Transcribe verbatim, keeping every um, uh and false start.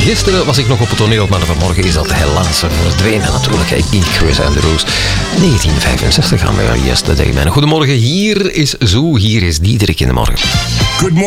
Gisteren was ik nog op het toneel, maar vanmorgen is dat helaas verdwenen natuurlijk. Ik niet Chris Andrews. negentien vijfenzestig gaan we Yesterday Man. Goedemorgen, hier is Zoo, hier is Diederik in de morgen. Good morning.